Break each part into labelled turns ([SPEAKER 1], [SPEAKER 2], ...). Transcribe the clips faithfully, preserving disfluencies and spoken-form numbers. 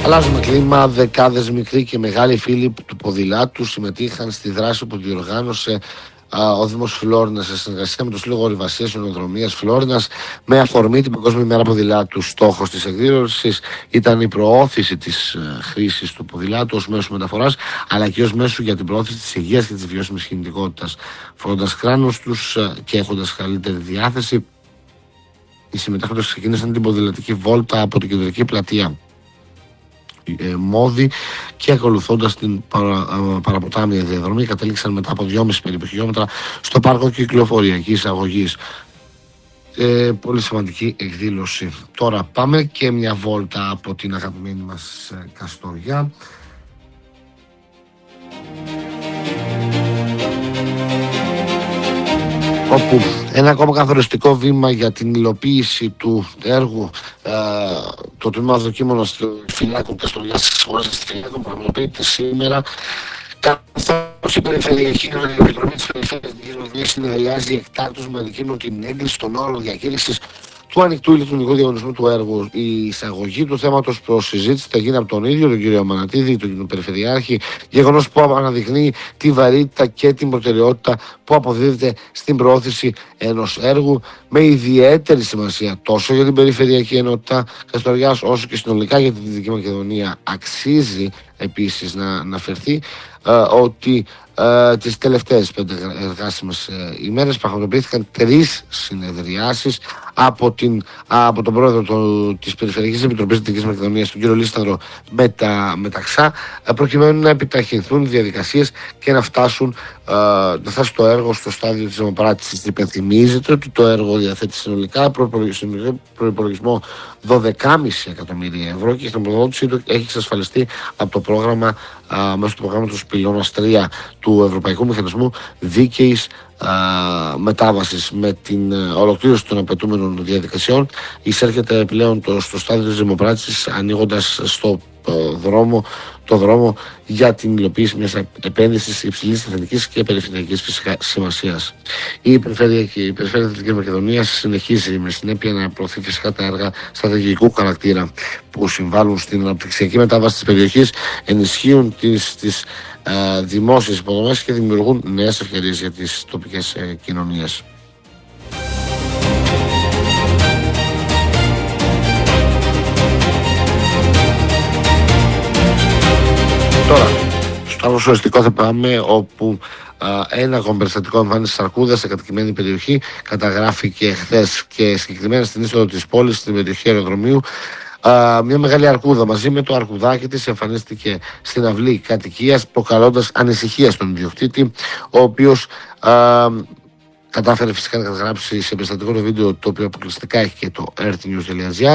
[SPEAKER 1] Αλλάζουμε κλίμα. Δεκάδες μικροί και μεγάλοι φίλοι του ποδηλάτου συμμετείχαν στη δράση που διοργάνωσε ο Δήμος Φλόρινας σε συνεργασία με το Σύλλογο Ορειβασίας και Ονοδρομίας Φλόρινας με αφορμή την Παγκόσμια ημέρα ποδηλάτου. Στόχος της εκδήλωσης ήταν η προώθηση της χρήσης του ποδηλάτου ως μέσου μεταφοράς, αλλά και ως μέσου για την προώθηση της υγείας και της βιώσιμης κινητικότητας. Φορώντας κράνος τους και έχοντας καλύτερη διάθεση, οι συμμετέχοντες ξεκίνησαν την ποδηλατική βόλτα από την κεντρική πλατεία Ε, Μόδι και ακολουθώντας την παρα, παραποτάμια διαδρομή κατέληξαν μετά από δυόμισι περίπου χιλιόμετρα στο πάρκο κυκλοφοριακής αγωγής. Ε, πολύ σημαντική εκδήλωση. Τώρα πάμε και μια βόλτα από την αγαπημένη μας ε, Καστοριά. Όπου ένα ακόμα καθοριστικό βήμα για την υλοποίηση του έργου ε, το τμήμα δοκίμων φυλάκων Καστοριάς της χώρας της φυλάκων πραγματοποιείται σήμερα, καθώς η Περιφερειακή Επιτροπή της Περιφερειακής συνεδριάζει εκτάκτως με αντικείμενο την έγκριση των όρων διακήρυξης του ανοιχτού ηλεκτρονικού διαγωνισμού του έργου. Η εισαγωγή του θέματος προς συζήτηση θα γίνει από τον ίδιο τον κύριο Μανατίδη, τον Περιφερειάρχη, γεγονός που αναδεικνύει τη βαρύτητα και την προτεραιότητα που αποδίδεται στην προώθηση ενός έργου με ιδιαίτερη σημασία τόσο για την Περιφερειακή Ενότητα Καστοριάς όσο και συνολικά για την Δυτική Μακεδονία. Αξίζει επίσης να αναφερθεί ε, ότι ε, τις τελευταίες πέντε εργάσιμες ε, ημέρες πραγματοποιήθηκαν τρεις συνεδριάσεις από, την, από τον πρόεδρο το, της Περιφερειακής Επιτροπής Δυτικής Μακεδονίας, τον κύριο Λίστανδρο, με τα μεταξά, ε, προκειμένου να επιταχυνθούν οι διαδικασίες και να φτάσουν ε, να φτάσει το έργο στο στάδιο της δημοπράτησης. Υπενθυμίζεται ότι το έργο διαθέτει συνολικά προϋπολογισμό δώδεκα κόμμα πέντε εκατομμύρια ευρώ και η χρηματοδότησή του έχει εξασφαλιστεί από το πρόγραμμα α, μέσω του προγράμματος Πυλώνας τρία του Ευρωπαϊκού Μηχανισμού Δίκαιης α, Μετάβασης. Με την α, ολοκλήρωση των απαιτούμενων διαδικασιών εισέρχεται πλέον το, στο στάδιο της δημοπράτησης, ανοίγοντας στο α, δρόμο, το δρόμο για την υλοποίηση μιας επένδυσης υψηλής εθνικής και περιφερειακής φυσικά σημασίας. Η Περιφέρεια της Δυτικής Μακεδονίας συνεχίζει με συνέπεια να προωθεί φυσικά τα έργα στρατηγικού χαρακτήρα που συμβάλλουν στην αναπτυξιακή μετάβαση της περιοχής, ενισχύουν τις, τις ε, δημόσιες υποδομές και δημιουργούν νέες ευκαιρίες για τις τοπικές ε, κοινωνίες. Τώρα, στο άλλο σωστικό θα πάμε, όπου α, ένα ακόμα περιστατικό εμφάνισης αρκούδας σε κατοικημένη περιοχή καταγράφηκε χθες και συγκεκριμένα στην είσοδο της πόλης, στην περιοχή αεροδρομίου. Α, μια μεγάλη αρκούδα μαζί με το αρκουδάκι της εμφανίστηκε στην αυλή κατοικίας, προκαλώντας ανησυχία στον ιδιοκτήτη, ο οποίος α, κατάφερε φυσικά να καταγράψει σε περιστατικό το βίντεο, το οποίο αποκλειστικά έχει και το earthnews.gr,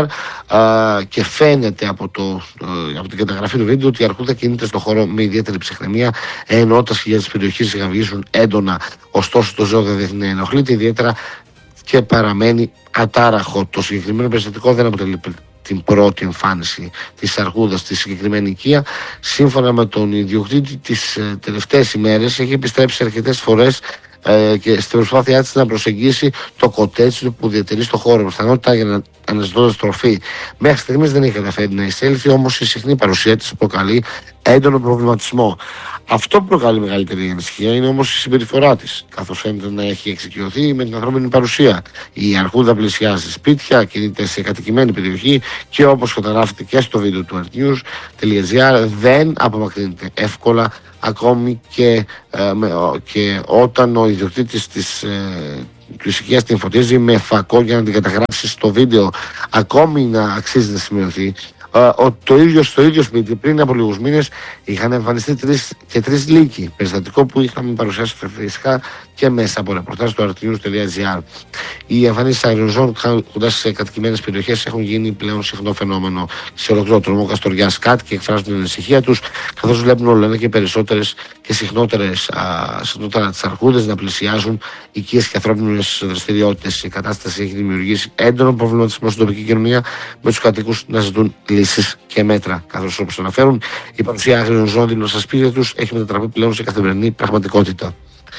[SPEAKER 1] και φαίνεται από, το, από την καταγραφή του βίντεο ότι η αρκούδα κινείται στον χώρο με ιδιαίτερη ψυχραιμία, ενώ τα σκυλιά της περιοχής γαβγίζουν έντονα. Ωστόσο το ζώο δεν δείχνει να ενοχλείται ιδιαίτερα και παραμένει ατάραχο. Το συγκεκριμένο περιστατικό δεν αποτελεί την πρώτη εμφάνιση της αρκούδας στη συγκεκριμένη οικία. Σύμφωνα με τον ιδιοκτήτη, τις τελευταίες ημέρες έχει επιστρέψει αρκετές φορές και στην προσπάθειά της να προσεγγίσει το κοτέτσι του που διατηρεί στο χώρο, πιθανότητα για να αναζητώντας τροφή. Μέχρι στιγμής δεν έχει καταφέρει να εισέλθει, όμως η συχνή παρουσία της προκαλεί έντονο προβληματισμό. Αυτό που προκαλεί μεγαλύτερη ανησυχία είναι όμως η συμπεριφορά της, καθώς φαίνεται να έχει εξοικειωθεί με την ανθρώπινη παρουσία. Η αρκούδα πλησιάζει σπίτια, κινείται σε κατοικημένη περιοχή και, όπως καταγράφεται και στο βίντεο του earthnews.gr, δεν απομακρύνεται εύκολα, ακόμη και, ε, με, και όταν ο ιδιοκτήτης της ε, του ησυχίας την φωτίζει με φακό για να την καταγράψει στο βίντεο. Ακόμη να αξίζει να σημειωθεί Uh, το ίδιο, στο ίδιο σπίτι πριν από λίγους μήνες είχαν εμφανιστεί τρεις και τρεις λύκοι, περιστατικό που είχαμε παρουσιάσει φυσικά και μέσα από ρεπορτάζ του earthnews.gr. Οι εμφανίσεις αγριοζώων κοντά σε κατοικημένες περιοχές έχουν γίνει πλέον συχνό φαινόμενο σε ολόκληρο τον νομό Καστοριάς. Κάτι και εκφράζουν την ανησυχία τους, καθώς βλέπουν όλο ένα και περισσότερες και συχνότερες συχνότερα τις αρκούδες να πλησιάζουν οικίες και ανθρώπινες δραστηριότητες. Η κατάσταση έχει δημιουργήσει έντονο προβληματισμό στην τοπική κοινωνία, με τους κατοίκους να ζητούν λύσεις και μέτρα. Καθώς, όπως αναφέρουν, η παρουσία άγριων ζώων στα σπίτια τους έχει μετατραπεί πλέον σε καθημερινή πραγματικότητα.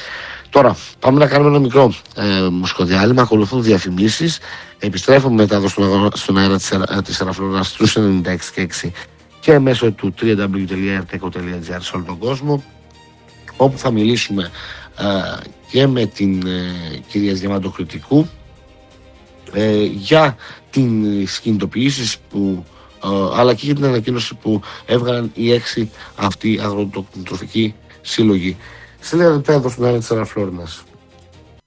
[SPEAKER 1] Τώρα, πάμε να κάνουμε ένα μικρό ε, μουσικό διάλειμμα. Ακολουθούν διαφημίσεις. Επιστρέφουμε μετά εδώ στον, στον αέρα της, της Αραφλώνας στους ενενήντα έξι και έξι και μέσω του double-u double-u double-u τελεία ερτέκο τελεία τζι άρ σε όλο τον κόσμο, όπου θα μιλήσουμε ε, και με την ε, κυρία Διαμαντοκριτικού ε, για τις κινητοποιήσεις που ε, αλλά και για την ανακοίνωση που έβγαλαν οι έξι αυτοί αγροτοτροφικοί σύλλογοι. Σε λίγα λεπτά εδώ στην Άρη της Αναφλόρινας.